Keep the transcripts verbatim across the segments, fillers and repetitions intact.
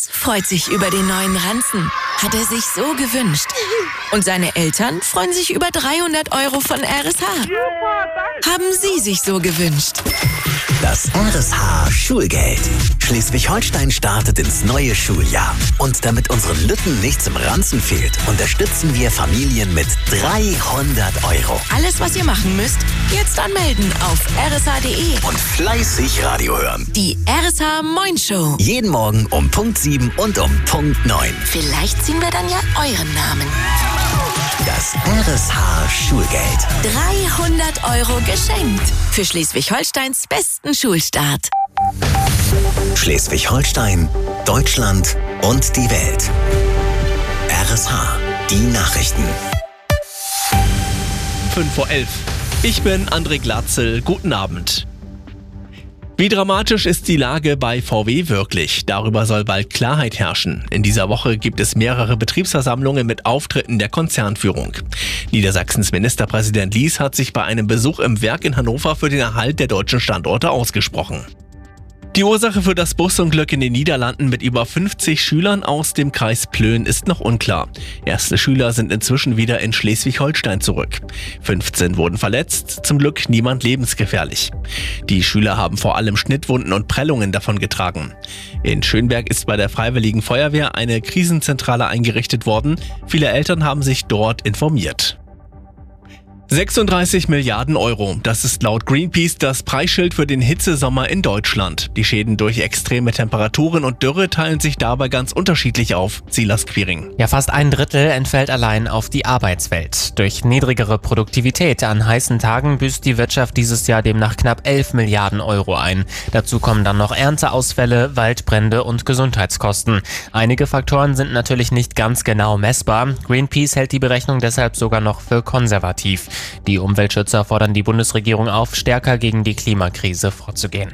Max freut sich über den neuen Ranzen. Hat er sich so gewünscht. Und seine Eltern freuen sich über dreihundert Euro von R S H. Haben Sie sich so gewünscht. Das R S H Schulgeld. Schleswig-Holstein startet ins neue Schuljahr. Und damit unseren Lütten nichts im Ranzen fehlt, unterstützen wir Familien mit dreihundert Euro. Alles, was ihr machen müsst, jetzt anmelden auf r s h punkt d e. Und fleißig Radio hören. Die R S H Moin Show. Jeden Morgen um Punkt sieben und um Punkt neun. Vielleicht ziehen wir dann ja euren Namen. Das R S H Schulgeld. dreihundert Euro geschenkt. Für Schleswig-Holsteins besten Schulstart. Schleswig-Holstein, Deutschland und die Welt. R S H, die Nachrichten. fünf vor elf. Ich bin André Glatzel. Guten Abend. Wie dramatisch ist die Lage bei V W wirklich? Darüber soll bald Klarheit herrschen. In dieser Woche gibt es mehrere Betriebsversammlungen mit Auftritten der Konzernführung. Niedersachsens Ministerpräsident Lies hat sich bei einem Besuch im Werk in Hannover für den Erhalt der deutschen Standorte ausgesprochen. Die Ursache für das Busunglück in den Niederlanden mit über fünfzig Schülern aus dem Kreis Plön ist noch unklar. Erste Schüler sind inzwischen wieder in Schleswig-Holstein zurück. fünfzehn wurden verletzt, zum Glück niemand lebensgefährlich. Die Schüler haben vor allem Schnittwunden und Prellungen davongetragen. In Schönberg ist bei der Freiwilligen Feuerwehr eine Krisenzentrale eingerichtet worden. Viele Eltern haben sich dort informiert. sechsunddreißig Milliarden Euro. Das ist laut Greenpeace das Preisschild für den Hitzesommer in Deutschland. Die Schäden durch extreme Temperaturen und Dürre teilen sich dabei ganz unterschiedlich auf. Silas Quiring. Ja, fast ein Drittel entfällt allein auf die Arbeitswelt. Durch niedrigere Produktivität an heißen Tagen büßt die Wirtschaft dieses Jahr demnach knapp elf Milliarden Euro ein. Dazu kommen dann noch Ernteausfälle, Waldbrände und Gesundheitskosten. Einige Faktoren sind natürlich nicht ganz genau messbar. Greenpeace hält die Berechnung deshalb sogar noch für konservativ. Die Umweltschützer fordern die Bundesregierung auf, stärker gegen die Klimakrise vorzugehen.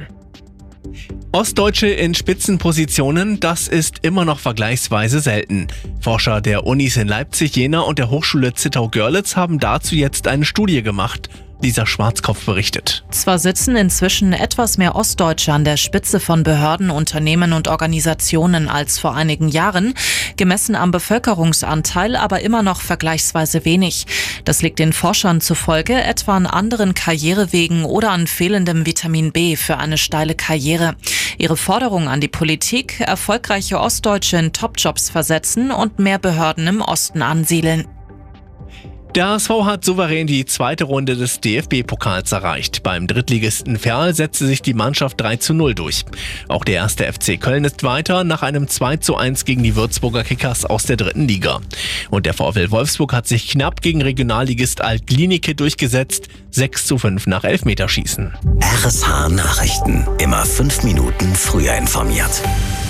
Ostdeutsche in Spitzenpositionen, das ist immer noch vergleichsweise selten. Forscher der Unis in Leipzig, Jena und der Hochschule Zittau-Görlitz haben dazu jetzt eine Studie gemacht. Lisa Schwarzkopf berichtet. Zwar sitzen inzwischen etwas mehr Ostdeutsche an der Spitze von Behörden, Unternehmen und Organisationen als vor einigen Jahren, gemessen am Bevölkerungsanteil aber immer noch vergleichsweise wenig. Das liegt den Forschern zufolge etwa an anderen Karrierewegen oder an fehlendem Vitamin B für eine steile Karriere. Ihre Forderung an die Politik: erfolgreiche Ostdeutsche in Topjobs versetzen und mehr Behörden im Osten ansiedeln. Der H S V hat souverän die zweite Runde des D F B-Pokals erreicht. Beim Drittligisten Verl setzte sich die Mannschaft drei zu null durch. Auch der erste F C Köln ist weiter nach einem zwei zu eins gegen die Würzburger Kickers aus der dritten Liga. Und der VfL Wolfsburg hat sich knapp gegen Regionalligist Alt-Glienicke durchgesetzt, sechs zu fünf nach Elfmeterschießen. R S H Nachrichten, immer fünf Minuten früher informiert.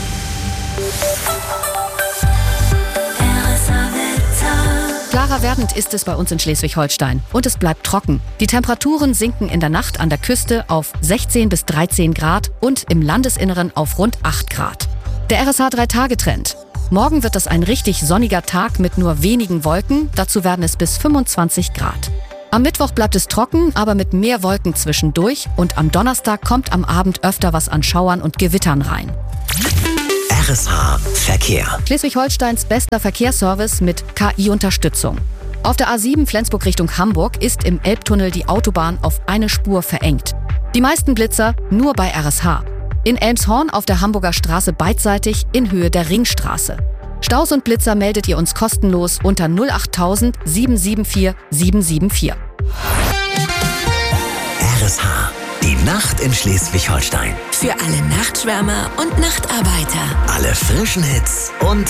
Klarer werdend ist es bei uns in Schleswig-Holstein und es bleibt trocken. Die Temperaturen sinken in der Nacht an der Küste auf sechzehn bis dreizehn Grad und im Landesinneren auf rund acht Grad. Der R S H drei Tage Trend. Morgen wird es ein richtig sonniger Tag mit nur wenigen Wolken, dazu werden es bis fünfundzwanzig Grad. Am Mittwoch bleibt es trocken, aber mit mehr Wolken zwischendurch und am Donnerstag kommt am Abend öfter was an Schauern und Gewittern rein. R S H Verkehr. Schleswig-Holsteins bester Verkehrsservice mit K I-Unterstützung. Auf der A sieben Flensburg Richtung Hamburg ist im Elbtunnel die Autobahn auf eine Spur verengt. Die meisten Blitzer nur bei R S H. In Elmshorn auf der Hamburger Straße beidseitig in Höhe der Ringstraße. Staus und Blitzer meldet ihr uns kostenlos unter null acht tausend sieben sieben vier sieben sieben vier. R S H. Die Nacht in Schleswig-Holstein. Für alle Nachtschwärmer und Nachtarbeiter. Alle frischen Hits und